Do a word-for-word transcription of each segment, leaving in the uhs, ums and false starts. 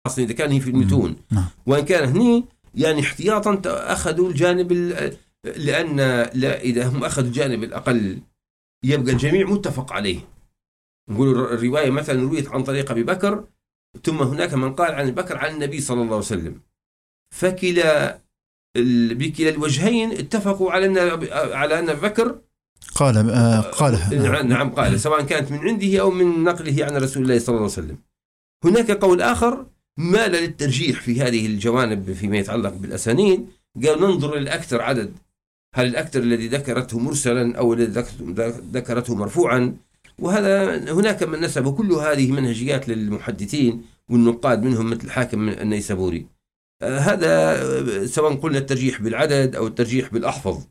أصلا إذا كان هي في المتون. نعم. وإن كان هني يعني احتياطا أخذوا الجانب ال... لأن لا إذا هم أخذوا الجانب الأقل يبقى الجميع متفق عليه. نقول الرواية مثلا رويت عن طريق أبي بكر ثم هناك من قال عن بكر عن النبي صلى الله عليه وسلم، فكلا بكلا الوجهين اتفقوا على أن على أن بكر قال آه قالها. نعم قال، سواء كانت من عنده أو من نقله عن رسول الله صلى الله عليه وسلم. هناك قول آخر مال للترجيح في هذه الجوانب فيما يتعلق بالأسانيد، قال ننظر للأكثر عدد، هل الأكثر الذي ذكرته مرسلا أو الذي ذكرته مرفوعا. وهذا هناك من نسب كل هذه منهجيات للمحدثين والنقاد منهم مثل الحاكم النيسابوري. آه هذا سواء قلنا الترجيح بالعدد أو الترجيح بالأحفظ،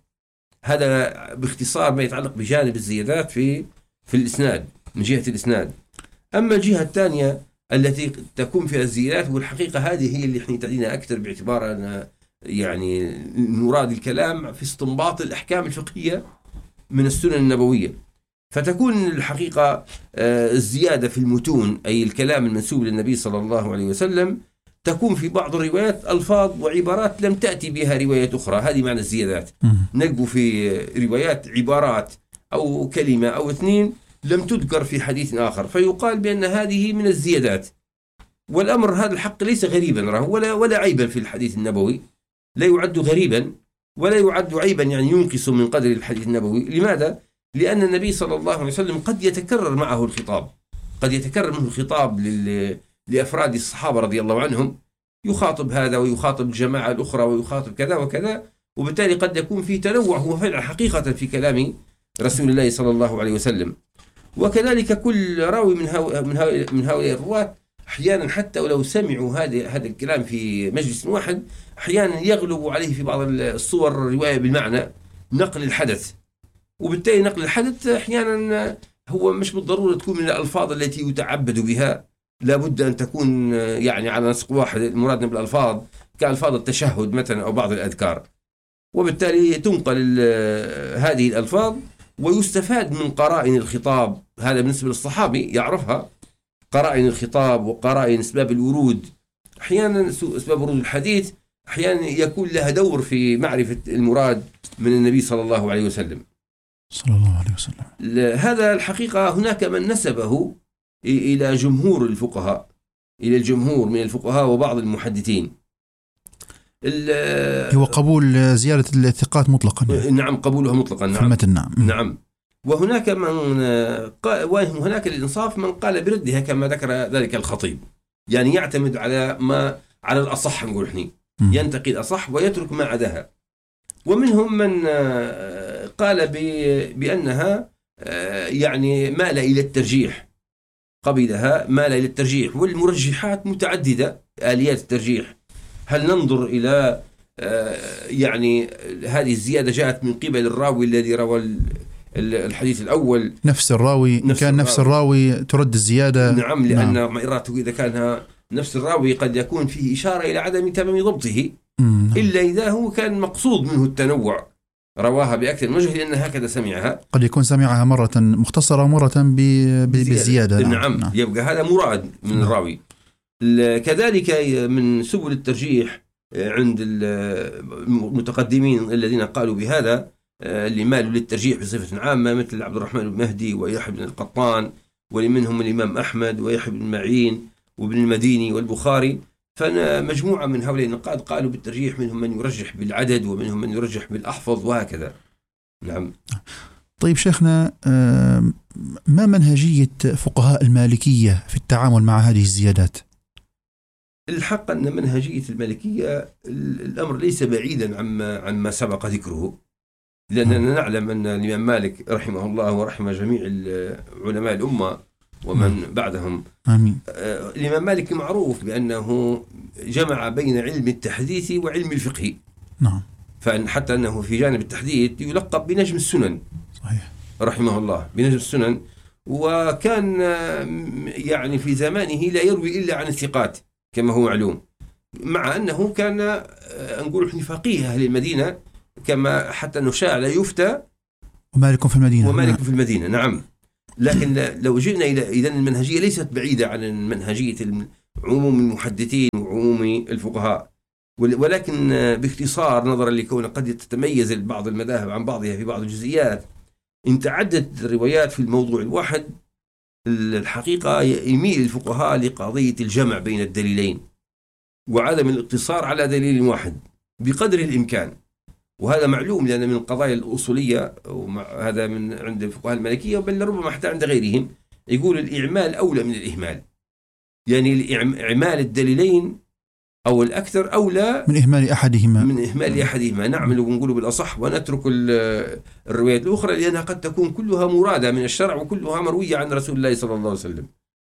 هذا باختصار ما يتعلق بجانب الزيادات في في الإسناد من جهة الإسناد. أما الجهة الثانية التي تكون فيها الزيادات، والحقيقة هذه هي اللي احنا تعدينا أكثر باعتبار أن يعني مراد الكلام في استنباط الأحكام الفقهية من السنن النبوية. فتكون الحقيقة الزيادة في المتون أي الكلام المنسوب للنبي صلى الله عليه وسلم تكون في بعض الروايات ألفاظ وعبارات لم تأتي بها روايات أخرى، هذه معنى الزيادات. نلقوا في روايات عبارات أو كلمة أو اثنين لم تذكر في حديث آخر، فيقال بأن هذه من الزيادات. والأمر هذا الحق ليس غريبا ولا ولا عيبا في الحديث النبوي، لا يعد غريبا ولا يعد عيبا يعني ينقص من قدر الحديث النبوي. لماذا؟ لأن النبي صلى الله عليه وسلم قد يتكرر معه الخطاب، قد يتكرر منه الخطاب لل... لأفراد الصحابة رضي الله عنهم، يخاطب هذا ويخاطب الجماعة الأخرى ويخاطب كذا وكذا، وبالتالي قد يكون في تنوع هو فعلا حقيقة في كلام رسول الله صلى الله عليه وسلم. وكذلك كل راوي من هؤلاء من هؤلاء من هؤلاء الرواة أحيانا حتى ولو سمعوا هذا هذا الكلام في مجلس واحد أحيانا يغلب عليه في بعض الصور الرواية بالمعنى نقل الحدث، وبالتالي نقل الحدث أحيانا هو مش بالضرورة تكون من الألفاظ التي يتعبد بها، لابد أن تكون يعني على نسق واحد. المراد بالألفاظ كألفاظ التشهد مثلا أو بعض الأذكار، وبالتالي تنقل هذه الألفاظ ويستفاد من قرائن الخطاب. هذا بالنسبة للصحابي يعرفها، قرائن الخطاب وقرائن أسباب الورود. أحيانا أسباب ورود الحديث أحيانا يكون لها دور في معرفة المراد من النبي صلى الله عليه وسلم صلى الله عليه وسلم. هذا الحقيقة هناك من نسبه إلى جمهور الفقهاء، إلى الجمهور من الفقهاء وبعض المحدثين، هو قبول زيادة الثقات مطلقا. نعم قبولها مطلقا. نعم. نعم. نعم. وهناك من قال، وهناك الإنصاف من قال بردها كما ذكر ذلك الخطيب، يعني يعتمد على ما على الأصح نقول احنا، ينتقي الأصح ويترك ما عداها. ومنهم من قال بأنها يعني مال إلى الترجيح، قبلها مال إلى الترجيح. والمرجحات متعددة آليات الترجيح، هل ننظر إلى يعني هذه الزيادة جاءت من قبل الراوي الذي روى الحديث الأول، نفس الراوي نفس كان الراوي. نفس الراوي ترد الزيادة. نعم، لأن نعم. مرات إذا كان نفس الراوي قد يكون فيه إشارة إلى عدم تمام ضبطه، مم. إلا إذا هو كان مقصود منه التنوع، رواها بأكثر من وجه لأن هكذا سمعها. قد يكون سمعها مرة مختصرة ومرة بالزيادة. نعم. نعم. نعم يبقى هذا مراد من نعم. الراوي. كذلك من سبل الترجيح عند المتقدمين الذين قالوا بهذا اللي مالوا للترجيح بصفة عامة مثل عبد الرحمن بن مهدي ويحيى بن القطان، ولمنهم الإمام أحمد ويحيى بن معين وابن المديني والبخاري. فمجموعة من هؤلاء النقاد قالوا بالترجيح، منهم من يرجح بالعدد ومنهم من يرجح بالأحفظ وهكذا. نعم. طيب شيخنا، ما منهجية فقهاء المالكية في التعامل مع هذه الزيادات؟ الحق أن منهجية المالكية الأمر ليس بعيدا عما عما سبق ذكره، لأننا نعلم أن الإمام مالك رحمه الله ورحمه جميع علماء الأمة ومن بعدهم، آمين. الإمام مالك معروف بأنه جمع بين علم التحديث وعلم الفقه. نعم. فحتى أنه في جانب التحديث يلقب بنجم السنن. صحيح. رحمه الله بنجم السنن، وكان يعني في زمانه لا يروي إلا عن الثقات كما هو معلوم، مع أنه كان نقول فقيه أهل المدينة، كما حتى أنه شاع لا يفتى ومالك في المدينة. ومالك في المدينة. نعم. لكن لو جئنا إلى إذن المنهجية ليست بعيدة عن منهجية عموم المحدثين وعموم الفقهاء. ولكن باختصار نظرا لكون قد تتميز بعض المذاهب عن بعضها في بعض الجزئيات، إن تعددت الروايات في الموضوع الواحد الحقيقة يميل الفقهاء لقضية الجمع بين الدليلين وعدم الاقتصار على دليل واحد بقدر الإمكان. وهذا معلوم لأن من القضايا الأصولية، وهذا من عند الفقهاء المالكية بل ربما حتى عند غيرهم، يقول الإعمال أولى من الإهمال. يعني إعمال الدليلين أو الأكثر أولى من إهمال أحدهما من إهمال أحدهما. نعمل ونقول بالأصح ونترك الروايات الأخرى لأنها قد تكون كلها مرادة من الشرع وكلها مروية عن رسول الله صلى الله عليه وسلم.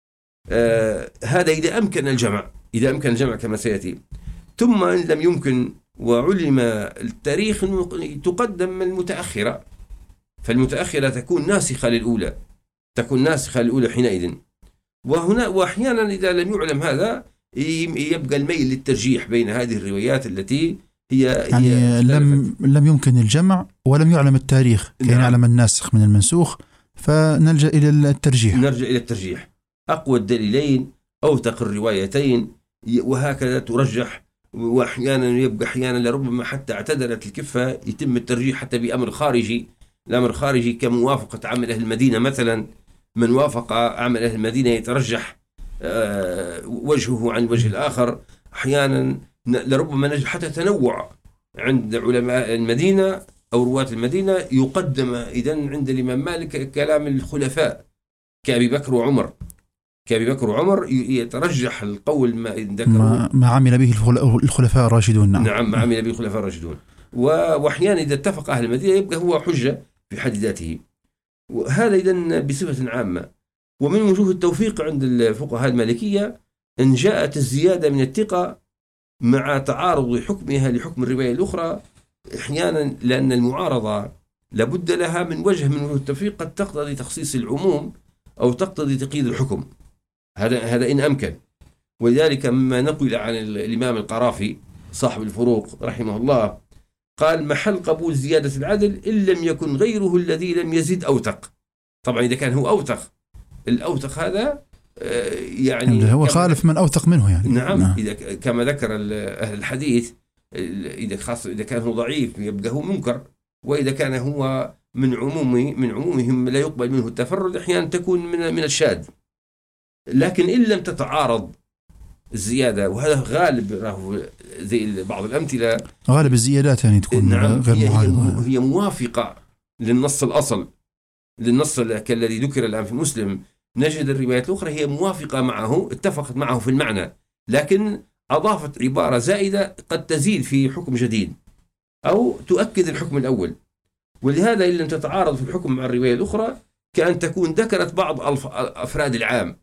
آه هذا إذا أمكن الجمع، إذا أمكن الجمع كما سيأتي. ثم إن لم يمكن وعلم التاريخ تقدم المتأخرة، فالمتأخرة تكون ناسخة للأولى، تكون ناسخة للأولى حينئذ. وهنا وأحيانا إذا لم يعلم هذا يبقى الميل للترجيح بين هذه الروايات التي هي يعني هي لم لم يمكن الجمع ولم يعلم التاريخ كي نعم. يعلم الناسخ من المنسوخ، فنلجأ إلى الترجيح. نرجع إلى الترجيح، أقوى الدليلين أوثق الروايتين، وهكذا ترجح. وأحيانا يبقى أحيانا لربما حتى اعتدلت الكفة يتم الترجيح حتى بأمر خارجي، الأمر الخارجي كموافقة عمل أهل المدينة مثلا. من وافق عمل أهل المدينة يترجح وجهه عن وجه الآخر. أحيانا لربما نجد حتى تنوع عند علماء المدينة أو رواة المدينة، يقدم إذن عند الإمام مالك كلام الخلفاء كأبي بكر وعمر، كأبي بكر وعمر يترجح القول ما ما, ما عمل به الخلفاء الراشدون. نعم, نعم ما عمل به الخلفاء الراشدون. وأحيانا إذا اتفق أهل المدينة يبقى هو حجة في حد ذاته. وهذا إذن بصفة عامة. ومن وجوه التوفيق عند الفقهاء المالكية أن جاءت الزيادة من الثقة مع تعارض حكمها لحكم الرواية الأخرى أحيانا، لأن المعارضة لابد لها من وجه من وجوه التوفيق قد تقتضي تخصيص العموم أو تقتضي تقييد الحكم، هذا هذا إن أمكن. ولذلك مما نقل عن الإمام القرافي صاحب الفروق رحمه الله قال: محل قبول زيادة العدل إن لم يكن غيره الذي لم يزد أوثق. طبعا إذا كان هو أوثق، الأوثق هذا يعني هو خالف من أوثق منه يعني. نعم, نعم. إذا كما ذكر أهل الحديث، إذا خاص إذا كان هو ضعيف يبقى هو منكر، وإذا كان هو من عمومه من عمومهم لا يقبل منه التفرد أحيانا تكون من من الشاذ. لكن إن لم تتعارض الزيادة، وهذا غالب راه زي بعض الأمثلة، غالب الزيادات يعني تكون نعم غير معارضة، هي موافقة للنص الأصل، للنص كالذي ذكر الآن في مسلم. نجد الروايات الأخرى هي موافقة معه، اتفقت معه في المعنى، لكن أضافت عبارة زائدة قد تزيد في حكم جديد أو تؤكد الحكم الأول. ولهذا إن لم تتعارض في الحكم مع الرواية الأخرى كأن تكون ذكرت بعض أفراد العام.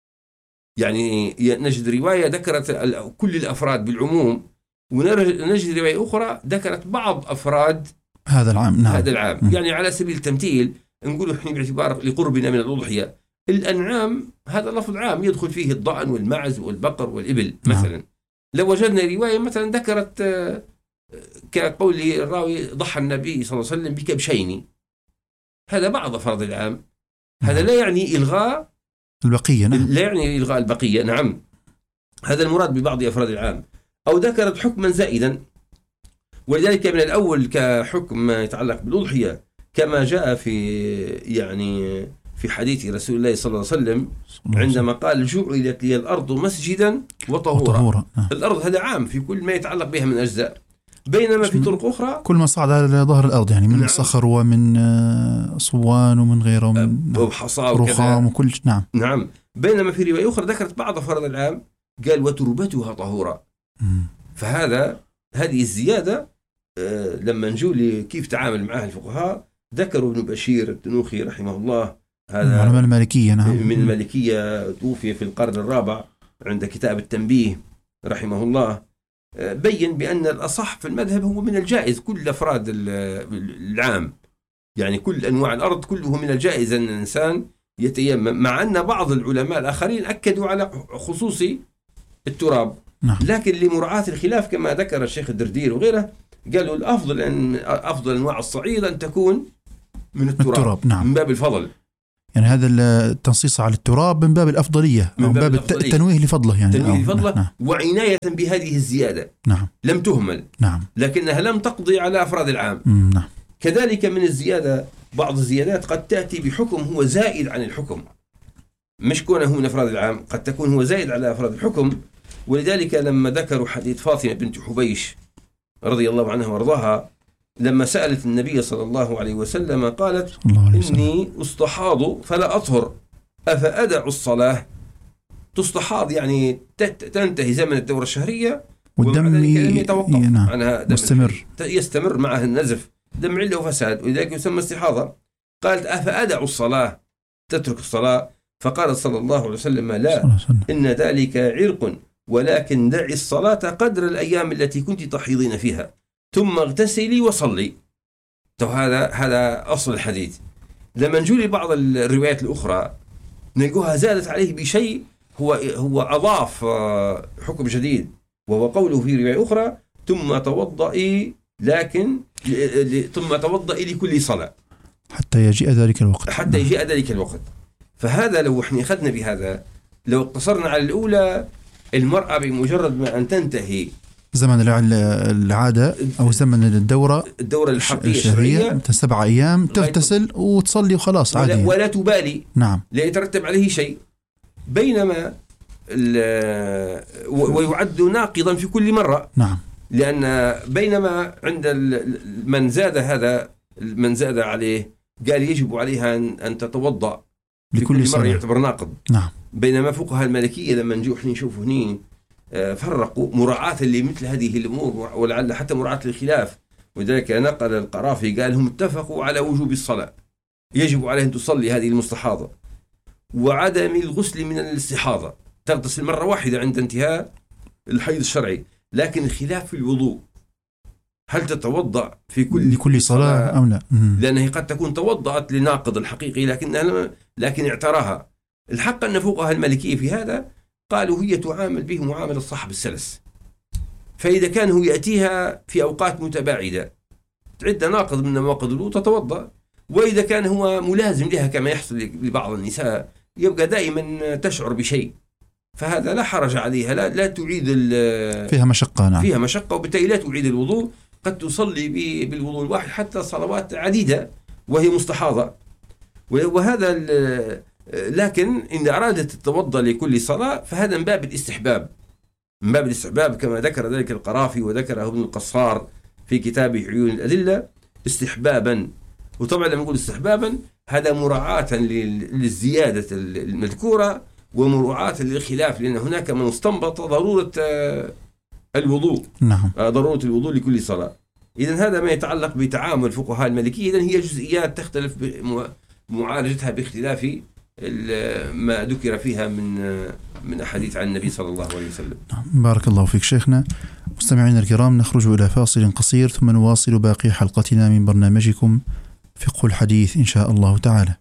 يعني نجد رواية ذكرت كل الأفراد بالعموم، ونجد رواية أخرى ذكرت بعض أفراد هذا العام. نعم. هذا العام. م. يعني على سبيل التمثيل نقول إحنا باعتبار لقربنا من الأضحية، الأنعام هذا لفظ عام يدخل فيه الضأن والمعز والبقر والإبل مثلا. نعم. لو وجدنا رواية مثلا ذكرت كقول الراوي ضحى النبي صلى الله عليه وسلم بكبشين، هذا بعض أفراد العام، هذا لا يعني إلغاء البقية. نعم. لا يعني إلغاء البقية. نعم، هذا المراد ببعض أفراد العام. أو ذكرت حكما زائدا، ولذلك من الأول كحكم يتعلق بالأضحية كما جاء في يعني في حديث رسول الله صلى الله عليه وسلم عندما قال: جعلت لي الأرض مسجدا وطهورا. الأرض هذا عام في كل ما يتعلق بها من أجزاء، بينما في طرق أخرى كل ما صعد على ظهر الأرض يعني من نعم. صخر ومن صوان ومن غيره ومن رخام وكل. نعم نعم. بينما في رواية أخرى ذكرت بعض أفراد العام قال: وتربتها طهورا. م. فهذا هذه الزيادة آه لما نجول كيف تعامل معها الفقهاء ذكروا ابن بشير التنوخي رحمه الله، هذا من المالكية. نعم. من المالكية، توفي في القرن الرابع، عند كتاب التنبيه رحمه الله، بين بأن الأصح في المذهب هو من الجائز كل أفراد العام، يعني كل أنواع الأرض كله من الجائز أن الإنسان يتيمم، مع أن بعض العلماء الآخرين أكدوا على خصوص التراب. نعم. لكن لمراعاة الخلاف كما ذكر الشيخ الدردير وغيره قالوا الأفضل أن أفضل أنواع الصعيد أن تكون من التراب, التراب. نعم. من باب الفضل. يعني هذا التنصيص على التراب من باب الأفضلية، من باب, باب التنويه لفضله، يعني تنويه لفضله نعم. وعناية بهذه الزيادة نعم. لم تهمل نعم. لكنها لم تقضي على أفراد العام نعم. كذلك من الزيادة بعض الزيادات قد تأتي بحكم هو زائد عن الحكم، مش كونه من أفراد العام، قد تكون هو زائد على أفراد الحكم. ولذلك لما ذكروا حديث فاطمة بنت حبيش رضي الله عنها وارضاها لما سألت النبي صلى الله عليه وسلم قالت إني أستحاض فلا أطهر أفأدع الصلاة. تستحاض يعني تنتهي زمن الدورة الشهرية والدم يتوقف نعم. عنها دم مستمر يستمر معها النزف دم علة وفساد، ولذلك يسمى استحاضة. قالت أفأدع الصلاة تترك الصلاة؟ فقال صلى الله عليه وسلم لا، إن ذلك عرق، ولكن دعي الصلاة قدر الأيام التي كنت تحيضين فيها ثم اغتسلي وصلي. طب هذا هذا أصل الحديث. لما نجول بعض الروايات الأخرى نلقوها زادت عليه بشيء هو هو أضاف حكم جديد، وهو قوله في رواية أخرى ثم توضئي لكن ثم توضئي لكل صلاة حتى يجيء ذلك الوقت حتى يجيء ذلك الوقت. فهذا لو احنا أخذنا بهذا، لو اقتصرنا على الأولى، المرأة بمجرد ما أن تنتهي زمن العادة أو زمن الدورة الدورة الحقيقية الشرعية سبع أيام تغتسل وتصلي وخلاص عادي، ولا, ولا تبالي نعم لا يترتب عليه شيء. بينما ويعد ناقضا في كل مرة، نعم، لأن بينما عند من زاد هذا من زاد عليه قال يجب عليها أن تتوضأ في كل مرة يعتبر ناقض. نعم. بينما فقهاء المالكية لما نجوح نشوف هني فرقوا مراعاة لمثل هذه الأمور، ولعل حتى مراعاة الخلاف. ولذلك نقل القرافي قال هم اتفقوا على وجوب الصلاة، يجب عليه أن تصلي هذه المستحاضة، وعدم الغسل من الاستحاضة، تغتسل مرة واحدة عند انتهاء الحيض الشرعي. لكن الخلاف في الوضوء، هل تتوضأ في كل لكل صلاة أو لا؟ لأنها قد تكون توضأت لناقض الحقيقي لكنها لكن اعتراها. الحق أن فقهاء المالكية في هذا قالوا هي تعامل به معاملة صاحب السلس، فإذا كان هو يأتيها في أوقات متباعدة تعد ناقض من نواقض الوضوء تتوضأ، وإذا كان هو ملازم لها كما يحصل لبعض النساء يبقى دائما تشعر بشيء، فهذا لا حرج عليها، لا, لا تعيد فيها مشقة. نعم. فيها مشقة، وبالتالي لا تعيد الوضوء، قد تصلي بالوضوء الواحد حتى صلوات عديدة وهي مستحاضة. وهذا لكن إن أرادت التوضأ لكل صلاة فهذا من باب الاستحباب، من باب الاستحباب كما ذكر ذلك القرافي وذكره ابن القصار في كتابه عيون الأدلة استحبابا. وطبعا لما نقول استحبابا هذا مراعاة للزيادة المذكورة ومراعاة للخلاف، لأن هناك من استنبط ضرورة الوضوء. نعم. ضرورة الوضوء لكل صلاة. إذن هذا ما يتعلق بتعامل فقهاء المالكية. إذن هي جزئيات تختلف معالجتها باختلاف ما ذكر فيها من من أحاديث عن النبي صلى الله عليه وسلم. بارك الله فيك شيخنا. مستمعينا الكرام، نخرج إلى فاصل قصير ثم نواصل باقي حلقتنا من برنامجكم فقه الحديث إن شاء الله تعالى.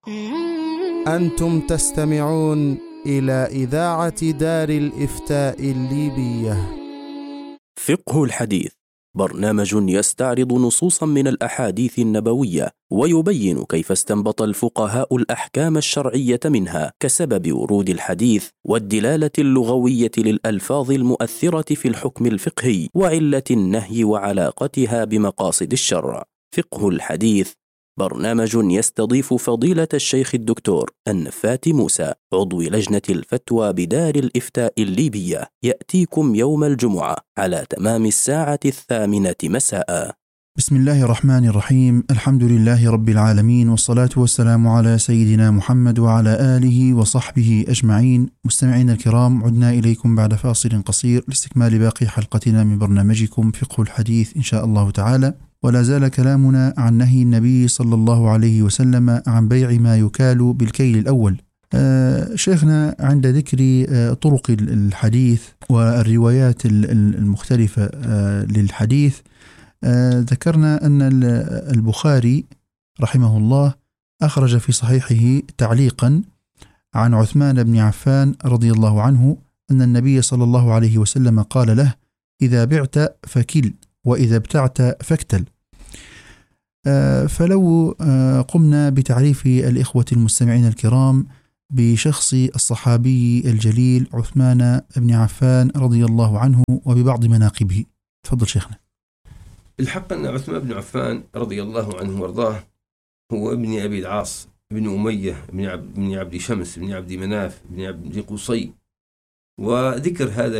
أنتم تستمعون إلى إذاعة دار الإفتاء الليبية. فقه الحديث برنامج يستعرض نصوصا من الأحاديث النبوية ويبين كيف استنبط الفقهاء الأحكام الشرعية منها كسبب ورود الحديث والدلالة اللغوية للألفاظ المؤثرة في الحكم الفقهي وعلة النهي وعلاقتها بمقاصد الشرع. فقه الحديث برنامج يستضيف فضيلة الشيخ الدكتور النفات موسى عضو لجنة الفتوى بدار الإفتاء الليبية، يأتيكم يوم الجمعة على تمام الساعة الثامنة مساء. بسم الله الرحمن الرحيم. الحمد لله رب العالمين، والصلاة والسلام على سيدنا محمد وعلى آله وصحبه أجمعين. مستمعين الكرام، عدنا إليكم بعد فاصل قصير لاستكمال باقي حلقتنا من برنامجكم فقه الحديث إن شاء الله تعالى. ولا زال كلامنا عن نهي النبي صلى الله عليه وسلم عن بيع ما يكال بالكيل الأول. آه شيخنا، عند ذكر آه طرق الحديث والروايات المختلفة آه للحديث، آه ذكرنا أن البخاري رحمه الله أخرج في صحيحه تعليقا عن عثمان بن عفان رضي الله عنه أن النبي صلى الله عليه وسلم قال له: إذا بعت فكل، وإذا ابتعت فاكتل. فلو قمنا بتعريف الإخوة المستمعين الكرام بشخص الصحابي الجليل عثمان بن عفان رضي الله عنه وببعض مناقبه. تفضل شيخنا. الحق أن عثمان بن عفان رضي الله عنه وارضاه هو ابن أبي العاص بن أمية بن عبد, بن عبد شمس بن عبد مناف بن عبد قصي. وذكر هذا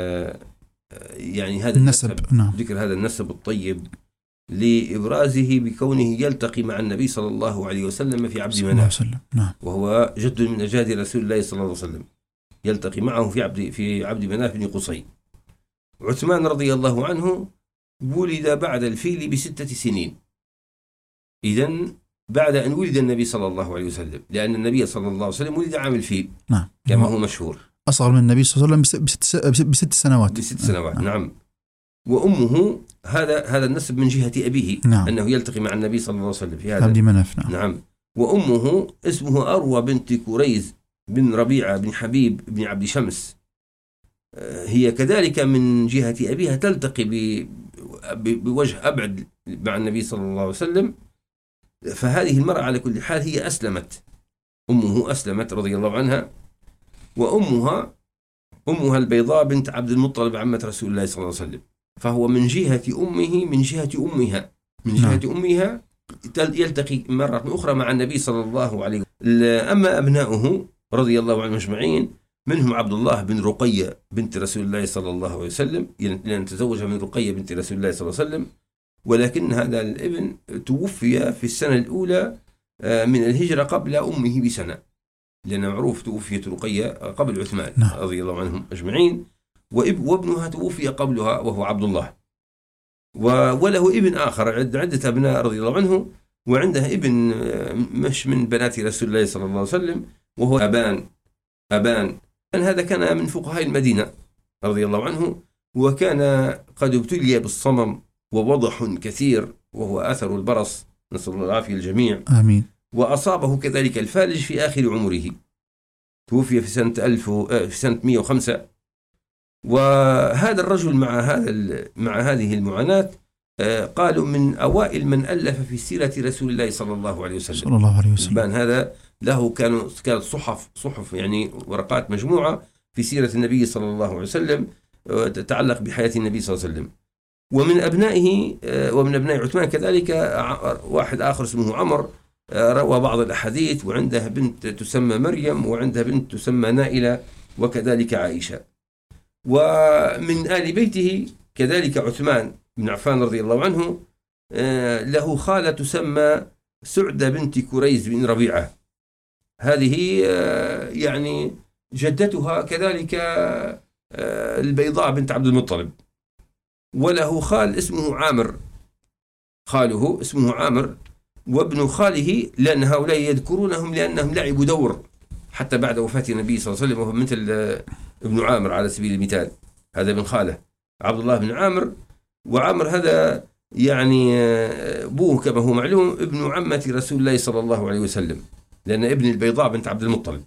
يعني هذا النسب، النسب نعم. ذكر هذا النسب الطيب لإبرازه بكونه يلتقي مع النبي صلى الله عليه وسلم في عبد مناف، نعم. وهو جد من أجداد رسول الله صلى الله عليه وسلم، يلتقي معه في عبد في عبد مناف بن قصي. عثمان رضي الله عنه ولد بعد الفيل بستة سنين، إذن بعد أن ولد النبي صلى الله عليه وسلم، لأن النبي صلى الله عليه وسلم ولد عام الفيل، نعم. كما هو مشهور، أصغر من النبي صلى الله عليه وسلم بست, بست سنوات بست سنوات نعم. نعم. وأمه هذا هذا النسب من جهة أبيه، نعم. أنه يلتقي مع النبي صلى الله عليه وسلم في هذا عبد مناف، نعم. نعم. وأمه اسمه أروى بنت كريز بن ربيعة بن حبيب بن عبد شمس، هي كذلك من جهة أبيها تلتقي بوجه أبعد مع النبي صلى الله عليه وسلم. فهذه المرأة على كل حال هي أسلمت، أمه أسلمت رضي الله عنها. وأمها أمها البيضاء بنت عبد المطلب عمة رسول الله صلى الله عليه وسلم، فهو من جهة أمه من جهة أمها من جهة نعم. أمها يلتقي مرة أخرى مع النبي صلى الله عليه وسلم. أما أبناؤه رضي الله عنهم أجمعين منهم عبد الله بن رقية بنت رسول الله صلى الله عليه وسلم، لأن تزوج من رقية بنت رسول الله صلى الله عليه وسلم، ولكن هذا الابن توفي في السنة الأولى من الهجرة قبل أمه بسنة، لأن معروف توفيت رقية قبل عثمان نعم. رضي الله عنهم أجمعين، وابنها توفي قبلها وهو عبد الله. وله ابن آخر عدة أبناء رضي الله عنه، وعنده ابن مش من بنات رسول الله صلى الله عليه وسلم وهو أبان أبان أن هذا كان من فقهاء المدينة رضي الله عنه، وكان قد ابتلي بالصمم ووضح كثير وهو أثر البرص، نسأل الله العافية الجميع، آمين. وأصابه كذلك الفالج في آخر عمره، توفي في سنة ألف في سنة مئة وخمسة. وهذا الرجل مع هذا مع هذه المعاناة قالوا من أوائل من ألف في سيرة رسول الله صلى الله عليه وسلم صلى الله عليه وسلم. هذا له كانوا كانت صحف صحف يعني ورقات مجموعة في سيرة النبي صلى الله عليه وسلم تتعلق بحياة النبي صلى الله عليه وسلم. ومن أبنائه ومن أبناء عثمان كذلك واحد آخر اسمه عمر، روى بعض الأحاديث، وعنده بنت تسمى مريم، وعنده بنت تسمى نائلة، وكذلك عائشة. ومن آل بيته كذلك عثمان بن عفان رضي الله عنه له خالة تسمى سعدة بنت كريز بن ربيعة، هذه يعني جدتها كذلك البيضاء بنت عبد المطلب. وله خال اسمه عامر، خاله اسمه عامر، وابن خاله، لأن هؤلاء يذكرونهم لأنهم لعبوا دور حتى بعد وفاة النبي صلى الله عليه وسلم، وهو مثل ابن عامر على سبيل المثال، هذا ابن خاله عبد الله بن عامر. وعامر هذا يعني أبوه كما هو معلوم ابن عمة رسول الله صلى الله عليه وسلم، لأن ابن البيضاء بنت عبد المطلب.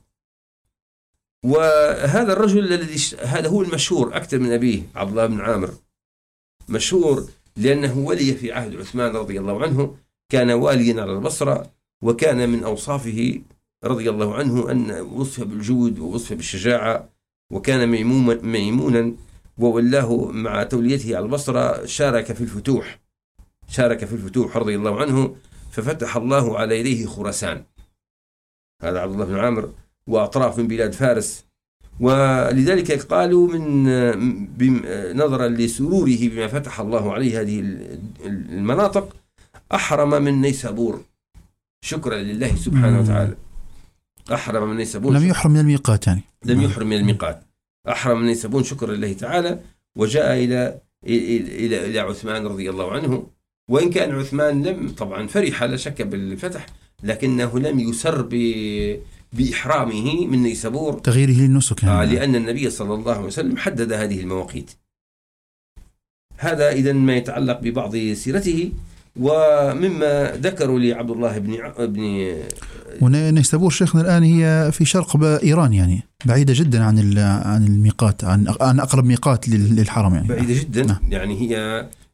وهذا الرجل الذي هذا هو المشهور أكثر من أبيه عبد الله بن عامر، مشهور لأنه ولي في عهد عثمان رضي الله عنه، كان واليا على البصرة، وكان من أوصافه رضي الله عنه أن وصف بالجود ووصف بالشجاعة، وكان ميمونا، وولاه مع توليته على البصرة شارك في الفتوح شارك في الفتوح رضي الله عنه، ففتح الله على يديه خراسان، هذا عبد الله بن عامر، وأطراف من بلاد فارس. ولذلك قالوا من نظرا لسروره بما فتح الله عليه هذه المناطق أحرم من نيسابور شكرا لله سبحانه وتعالى، أحرم من نيسابور، لم يحرم من الميقات، يعني لم يحرم من الميقات، أحرم من نيسابور شكرا لله تعالى، وجاء إلى إلى إلى عثمان رضي الله عنه. وإن كان عثمان لم طبعا فرح لا شك بالفتح، لكنه لم يسر ب بإحرامه من نيسابور، تغييره للنسك، يعني. آه لأن النبي صلى الله عليه وسلم حدد هذه المواقيت. هذا إذن ما يتعلق ببعض سيرته. ومما ذكروا لعبد الله بن ابن ونيسابور شيخنا الآن هي في شرق إيران، يعني بعيدة جدا عن عن الميقات، عن عن أقرب ميقات للحرم، يعني بعيدة جدا. نعم. يعني هي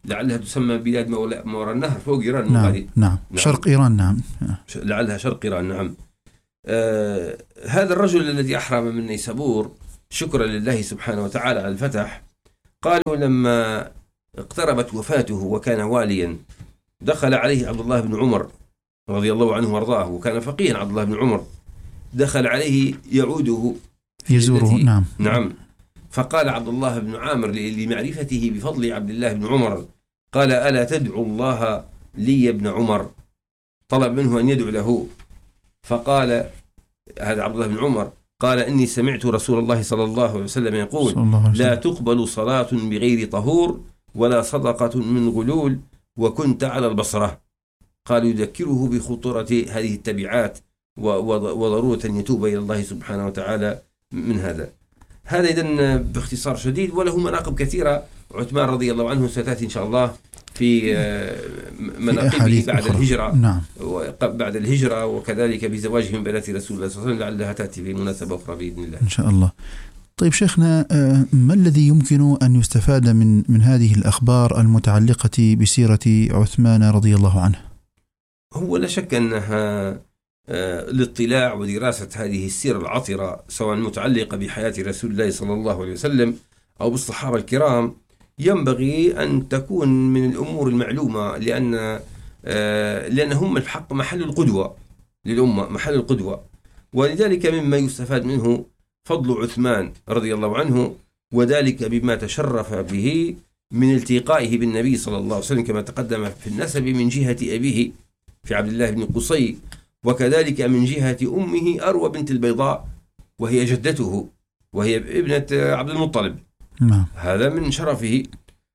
لعلها تسمى بلاد ما وراء النهر فوق إيران. نعم. نعم. نعم شرق إيران. نعم لعلها شرق إيران. نعم. آه هذا الرجل الذي أحرم من نيسابور شكرا لله سبحانه وتعالى على الفتح، قالوا لما اقتربت وفاته وكان واليا دخل عليه عبد الله بن عمر رضي الله عنه وارضاه، وكان فقيها عبد الله بن عمر، دخل عليه يعوده يزوره. نعم. نعم. فقال عبد الله بن عامر لمعرفته بفضل عبد الله بن عمر، قال ألا تدعو الله لي ابن عمر؟ طلب منه أن يدعو له، فقال هذا عبد الله بن عمر قال إني سمعت رسول الله صلى الله عليه وسلم يقول لا تقبل صلاة بغير طهور ولا صدقة من غلول وكنت على البصرة. قالوا يذكره بخطورة هذه التبعات وضرورة أن يتوب إلى الله سبحانه وتعالى من هذا. هذا إذن باختصار شديد، وله مناقب كثيرة عثمان رضي الله عنه ستأتي إن شاء الله في مناقبه بعد الهجرة. نعم. بعد الهجرة وكذلك بزواجه من بنات رسول الله صلى الله عليه وسلم، لعلها تأتي في مناسبة أخرى بإذن الله إن شاء الله. طيب شيخنا، ما الذي يمكن أن يستفاد من من هذه الأخبار المتعلقة بسيرة عثمان رضي الله عنه؟ هو لا شك أنها الاطلاع ودراسة هذه السيرة العطرة سواء متعلقة بحياة رسول الله صلى الله عليه وسلم أو بالصحابة الكرام ينبغي أن تكون من الأمور المعلومة، لأن لأن هم الحق محل القدوة للأمة، محل القدوة. ولذلك مما يستفاد منه فضل عثمان رضي الله عنه، وذلك بما تشرف به من التقائه بالنبي صلى الله عليه وسلم كما تقدم في النسب من جهة أبيه في عبد الله بن قصي، وكذلك من جهة أمه أروى بنت البيضاء وهي جدته وهي ابنة عبد المطلب. نعم. هذا من شرفه.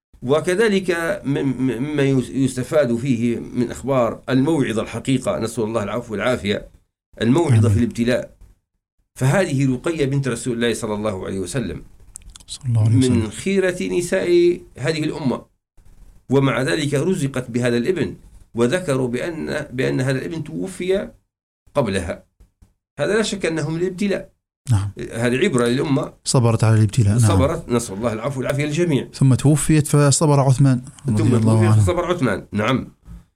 وكذلك مما يستفاد فيه من أخبار الموعظة الحقيقة، نسأل الله العفو والعافية، الموعظة في الابتلاء. فهذه رقية بنت رسول الله صلى الله عليه وسلم من خيرة نساء هذه الأمة، ومع ذلك رزقت بهذا الابن، وذكروا بأن بأن هذا الابن توفي قبلها. هذا لا شك أنه من الابتلاء. نعم. هذه عبرة للأمة، صبرت على الابتلاء. نعم. صبرت، نسأل الله العفو والعافية للجميع. ثم توفيت فصبر عثمان رضي ثم الله عنه. فصبر عثمان. نعم.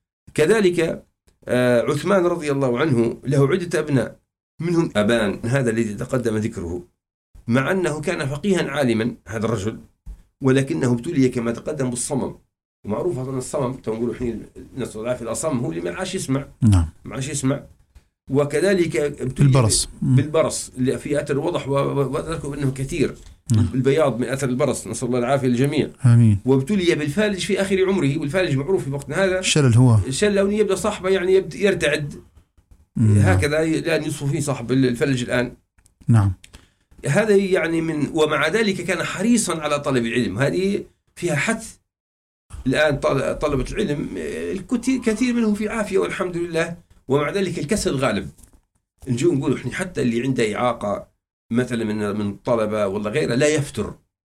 كذلك عثمان رضي الله عنه له عدة أبناء، منهم أبان هذا الذي تقدم ذكره، مع أنه كان فقيها عالما هذا الرجل، ولكنه ابتلي كما تقدم بالصمم. ومعروف أن الصمم تنقول حين نسأل الله في الأصم هو اللي ما عاش يسمع. نعم. ما عاش يسمع. وكذلك بالبرص بالبرص اللي في أثر وضح، وذكروا أنه كثير. نعم. البياض من أثر البرص، نسأل الله العافية للجميع. آمين. وابتلي بالفالج في آخر عمره، والفالج معروف في وقت هذا الشلل، هو الشلل لو يبدأ صاحبه يعني يبدأ يرتعد. نعم. هكذا الآن يصف فيه صاحب الفلج الآن. نعم. هذا يعني من، ومع ذلك كان حريصا على طلب العلم. هذه فيها حث. الآن طلبة العلم الكثير منهم في عافية والحمد لله، ومع ذلك الكسل غالب. نجو نقول احنا حتى اللي عنده إعاقة مثلا من من الطلبة ولا غيره لا يفتر،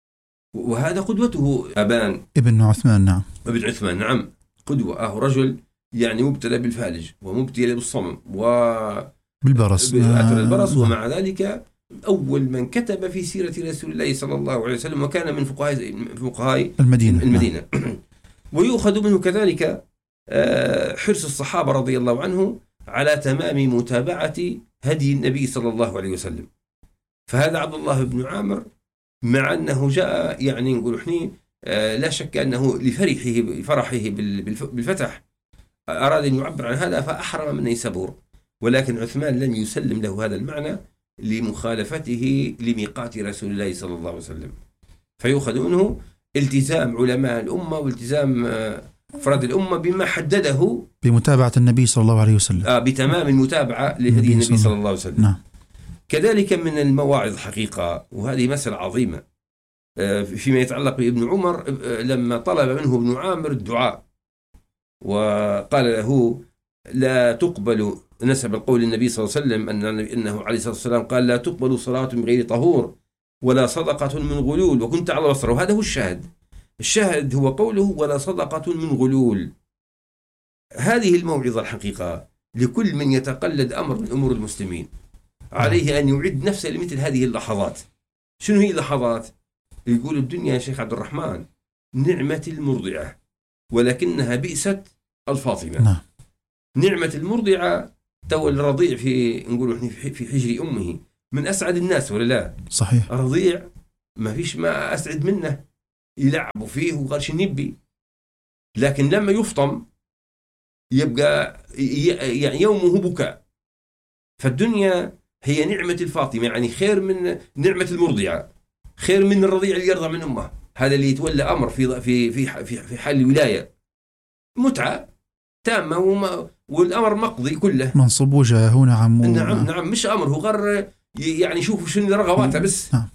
وهذا قدوته أبان ابن عثمان. نعم. ابن عثمان. نعم. قدوة. أهو رجل يعني مبتلى بالفالج ومبتلى بالصمم وبالبرص بأثر البرص، ومع ذلك أول من كتب في سيرة رسول الله صلى الله عليه وسلم، وكان من فقهاء فقهاء المدينة, المدينة. نعم. ويؤخذ منه كذلك حرص الصحابة رضي الله عنه على تمام متابعة هدي النبي صلى الله عليه وسلم. فهذا عبد الله بن عامر مع أنه جاء يعني نقول احنا لا شك أنه لفرحه فرحه بالفتح أراد أن يعبر عن هذا فأحرم من نيسابور، ولكن عثمان لم يسلم له هذا المعنى لمخالفته لميقات رسول الله صلى الله عليه وسلم. فيؤخذ منه التزام علماء الأمة والتزام أفراد الأمة بما حدده بمتابعة النبي صلى الله عليه وسلم. آه بتمام المتابعة لهدي النبي صلى الله عليه وسلم. نعم. كذلك من المواعظ حقيقة، وهذه مسألة عظيمة آه فيما يتعلق بابن عمر، آه لما طلب منه ابن عامر الدعاء وقال له لا تقبل، نسب القول النبي صلى الله عليه وسلم أن إنه عليه الصلاة والسلام قال لا تقبل صلاة من غير طهور ولا صدقة من غلول وكنت على بصر. وهذا هو الشاهد. الشاهد هو قوله ولا صدقة من غلول. هذه الموعظة الحقيقة لكل من يتقلد أمر من أمور المسلمين، عليه أن يعد نفسه لمثل هذه اللحظات. شنو هي اللحظات؟ يقول الدنيا يا شيخ عبد الرحمن نعمة المرضعة. ولكنها بئست الفاطمة. نعم. نعمة المرضعة تو الرضيع في نقول في حجر أمه من أسعد الناس ولا لا؟ صحيح. الرضيع ما فيش ما أسعد منه، يلعبوا فيه وغيرش نبي، لكن لما يفطم يبقى يعني يومه بكاء. فالدنيا هي نعمة الفاطمة، يعني خير من نعمة المرضعة، خير من الرضيع اللي يرضع من أمه. هذا اللي يتولى أمر في في في في حال الولاية متعة تامة وما والأمر مقضي كله، منصب وجهه. نعم. نعم نعم مش أمر هو غير يعني شوفوا شنو رغباتها بس. نعم.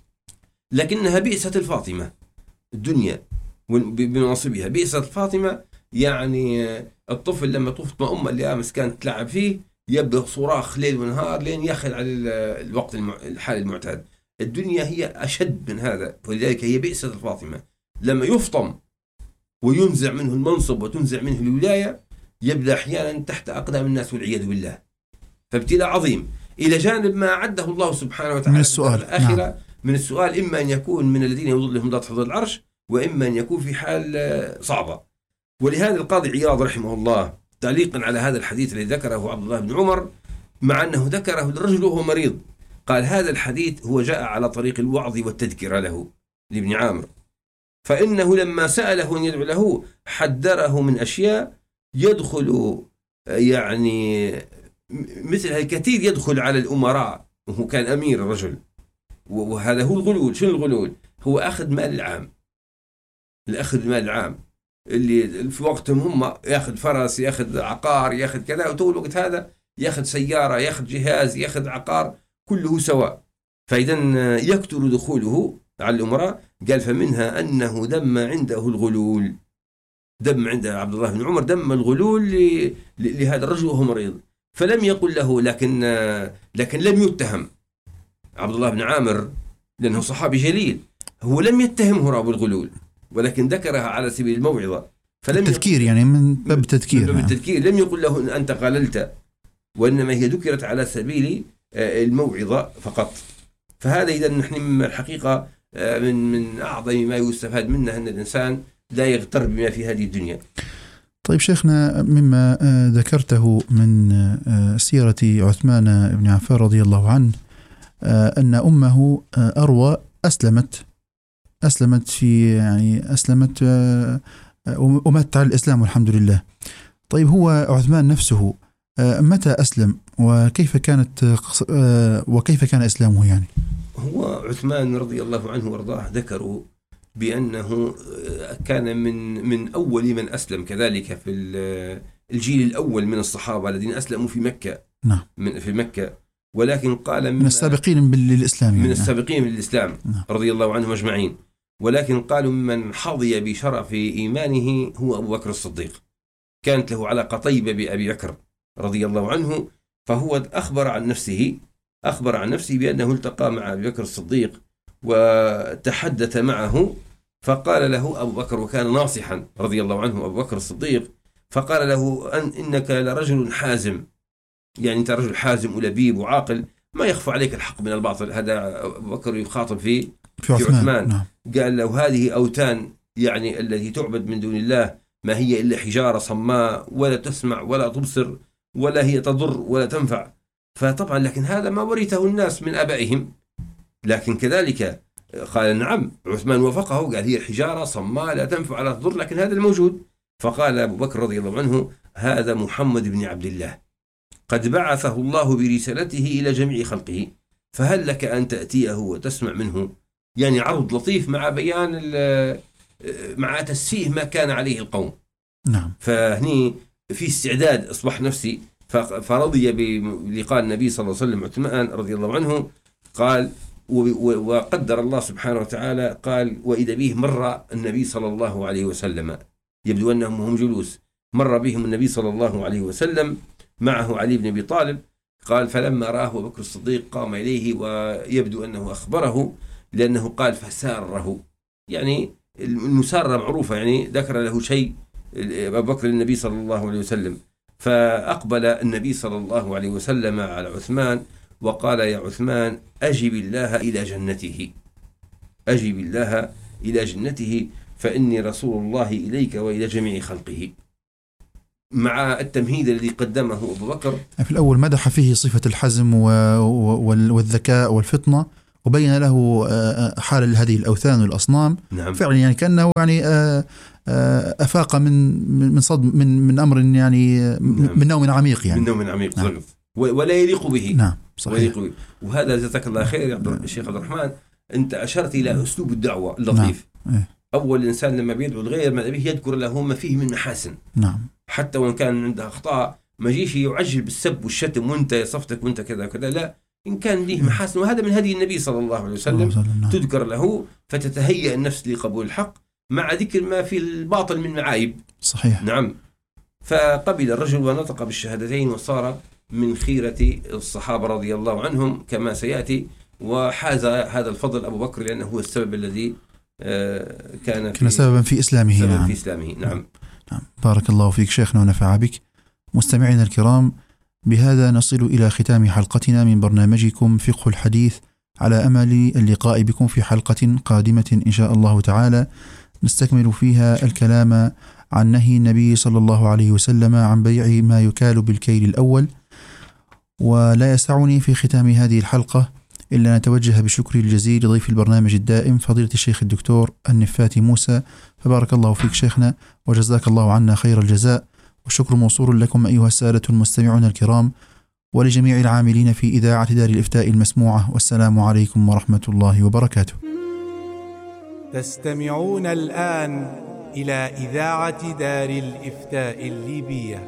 لكنها بئست الفاطمة الدنيا بمناصبها، بئست الفاطمة. يعني الطفل لما تفطم أمه اللي أمس كانت تلعب فيه يبدأ صراخ ليل ونهار لين يخل على الوقت الحال المعتاد. الدنيا هي أشد من هذا، ولذلك هي بئست الفاطمة. لما يفطم وينزع منه المنصب وتنزع منه الولاية يبدأ أحيانا تحت أقدام الناس والعياذ بالله. فابتلاء عظيم إلى جانب ما عده الله سبحانه وتعالى من السؤال الآخرة. نعم. من السؤال إما أن يكون من الذين يظلهم الله تحت العرش، وإما أن يكون في حال صعبة. ولهذا القاضي عياض رحمه الله تعليقا على هذا الحديث الذي ذكره عبد الله بن عمر، مع أنه ذكره للرجل وهو مريض، قال هذا الحديث هو جاء على طريق الوعظ والتذكرة له لابن عامر، فإنه لما سأله أن يدعو له حذره من أشياء يدخل يعني مثل الكثير يدخل على الأمراء، وهو كان أمير الرجل، وهذا هو الغلول. شنو الغلول؟ هو أخذ مال العام، الأخذ المال العام اللي في وقتهم هم ياخذ فرس، ياخذ عقار، ياخذ كذا، وطول الوقت هذا ياخذ سيارة، ياخذ جهاز، ياخذ عقار، كله سواء. فإذا يكثر دخوله على الأمراء. قال فمنها أنه دم عنده الغلول، دم عند عبد الله بن عمر دم الغلول لهذا الرجل وهو مريض. فلم يقل له، لكن لكن لم يتهم عبد الله بن عامر لأنه صحابي جليل، هو لم يتهمه أبو الغلول، ولكن ذكرها على سبيل الموعظة. فلم التذكير يعني من باب التذكير. من التذكير لم يقل له أن أنت قللت، وإنما هي ذكرت على سبيل الموعظة فقط. فهذا إذا نحن الحقيقة من من أعظم ما يستفاد منه أن الإنسان لا يغتر بما في هذه الدنيا. طيب شيخنا، مما ذكرته من سيرة عثمان بن عفان رضي الله عنه أن أمه أروى أسلمت أسلمت في يعني أسلمت ومات على الإسلام والحمد لله. طيب هو عثمان نفسه متى أسلم وكيف كانت وكيف كان إسلامه؟ يعني هو عثمان رضي الله عنه وارضاه ذكروا بأنه كان من من أول من أسلم، كذلك في الجيل الأول من الصحابة الذين أسلموا في مكة. نعم. من في مكة، ولكن قال من السابقين للإسلام، من السابقين للإسلام نعم. رضي الله عنهم أجمعين. ولكن قالوا من حظي بشرف إيمانه هو أبو بكر الصديق، كانت له علاقة طيبة بأبي بكر رضي الله عنه. فهو أخبر عن نفسه أخبر عن نفسه بأنه التقى مع أبي بكر الصديق وتحدث معه، فقال له أبو بكر، وكان ناصحا رضي الله عنه أبو بكر الصديق، فقال له أن إنك لرجل حازم، يعني أنت رجل حازم ولبيب وعاقل، ما يخفى عليك الحق من الباطل. هذا أبو بكر يخاطب فيه في عثمان, عثمان. نعم. قال له هذه أوتان يعني التي تعبد من دون الله ما هي إلا حجارة صماء، ولا تسمع ولا تبصر ولا هي تضر ولا تنفع. فطبعا لكن هذا ما ورثه الناس من آبائهم. لكن كذلك قال نعم، عثمان وافقه، قال هي حجارة صماء لا تنفع ولا تضر، لكن هذا الموجود. فقال أبو بكر رضي الله عنه هذا محمد بن عبد الله قد بعثه الله برسالته إلى جميع خلقه، فهل لك أن تأتيه وتسمع منه؟ يعني عرض لطيف مع بيان مع تسفيه ما كان عليه القوم. نعم. فهني في استعداد أصبح نفسي، فرضي بلقاء النبي صلى الله عليه وسلم عثمان رضي الله عنه. قال وقدر الله سبحانه وتعالى قال وإذا به مر النبي صلى الله عليه وسلم، يبدو أنهم هم جلوس، مر بهم النبي صلى الله عليه وسلم معه علي بن أبي طالب. قال فلما رآه أبو بكر الصديق قام إليه، ويبدو أنه أخبره لأنه قال فساره، يعني المسارة معروفة، يعني ذكر له شيء أبو بكر للنبي صلى الله عليه وسلم. فأقبل النبي صلى الله عليه وسلم على عثمان وقال يا عثمان أجب الله إلى جنته، أجب الله إلى جنته. فإني رسول الله إليك وإلى جميع خلقه، مع التمهيد الذي قدمه أبو بكر. في الأول مدح فيه صفة الحزم والذكاء والفطنة، وبين له حال هذه الأوثان والأصنام. نعم. فعلا يعني كأنه يعني أفاق من من صدم من من أمر يعني نعم. من نوم عميق يعني من نوم عميق. نعم. ولا يليق به. نعم صحيح. به. وهذا جزاك الله خير يا الشيخ عبد الرحمن، أنت أشرت إلى أسلوب الدعوة اللطيف. نعم. أول إنسان لما بيدعو الغير ما به يذكر له ما فيه من محاسن. نعم. حتى وإن كان عنده أخطاء ما يجيش يعجل بالسب والشتم وأنت صفتك وأنت كذا وكذا، لا، إن كان ليه محاسن، وهذا من هدي النبي صلى الله عليه وسلم. نعم. تذكر له فتتهيأ النفس لقبول الحق مع ذكر ما في الباطل من معايب. صحيح. نعم. فقبل الرجل ونطق بالشهادتين وصار من خيرة الصحابة رضي الله عنهم كما سيأتي، وحاز هذا الفضل أبو بكر لأنه هو السبب الذي كان كان سببا في إسلامه. سبب نعم. في إسلامه. نعم. نعم. بارك الله فيك شيخنا ونفع بك. مستمعينا الكرام، بهذا نصل إلى ختام حلقتنا من برنامجكم فقه الحديث، على أمل اللقاء بكم في حلقة قادمة إن شاء الله تعالى، نستكمل فيها الكلام عن نهي النبي صلى الله عليه وسلم عن بيع ما يكال بالكيل الأول. ولا يسعني في ختام هذه الحلقة إلا نتوجه بشكر الجزيل لضيف البرنامج الدائم فضيلة الشيخ الدكتور النفاتي موسى، فبارك الله فيك شيخنا وجزاك الله عنا خير الجزاء، والشكر موصول لكم أيها السادة المستمعون الكرام، ولجميع العاملين في إذاعة دار الإفتاء المسموعة، والسلام عليكم ورحمة الله وبركاته. تستمعون الآن إلى إذاعة دار الإفتاء الليبية.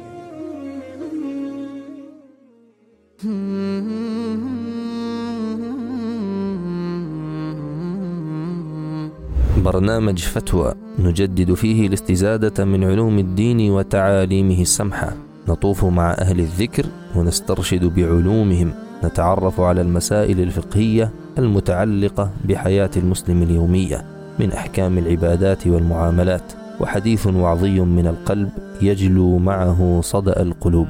برنامج فتوى نجدد فيه الاستزادة من علوم الدين وتعاليمه السمحة، نطوف مع أهل الذكر ونسترشد بعلومهم، نتعرف على المسائل الفقهية المتعلقة بحياة المسلم اليومية من أحكام العبادات والمعاملات، وحديث وعظي من القلب يجلو معه صدأ القلوب.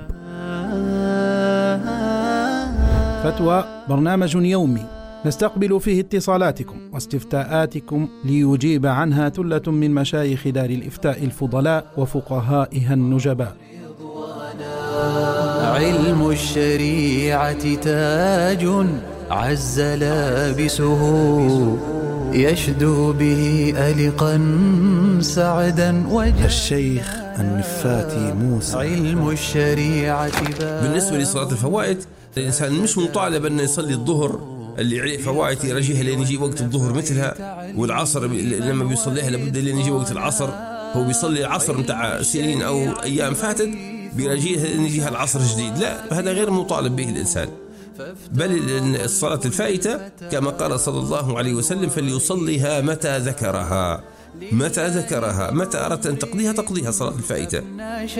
فتوى برنامج يومي نستقبل فيه اتصالاتكم واستفتاءاتكم ليجيب عنها ثلة من مشايخ دار الإفتاء الفضلاء وفقهائها النجباء. علم الشريعة تاج عز لابسه، يشدو به ألقا سعدا وجه. الشيخ النفاتي موسى. علم الشريعة بالنسبة لصلاة الفوائد، الإنسان مش مطالب أن يصلي الظهر اللي عليه فوائد يرجيها لين يجي وقت الظهر مثلها، والعصر لما بيصليها لابد لين يجي وقت العصر. هو بيصلي العصر متاع سنين أو أيام فاتت بيرجيها لين يجيها العصر جديد، لا، هذا غير مطالب به الإنسان. بل الصلاة الفائتة كما قال صلى الله عليه وسلم فليصليها متى ذكرها، متى ذكرها، متى أردت أن تقضيها تقضيها صلاة الفائتة.